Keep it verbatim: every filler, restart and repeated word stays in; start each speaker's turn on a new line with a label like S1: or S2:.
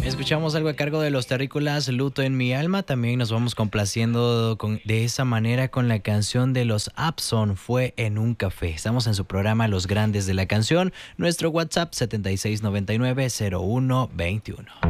S1: Escuchamos algo a cargo de los Terrícolas, Luto en mi alma. También nos vamos complaciendo con, de esa manera con la canción de los Abson, Fue en un café. Estamos en su programa Los Grandes de la Canción. Nuestro WhatsApp setenta y seis noventa y nueve cero uno veintiuno.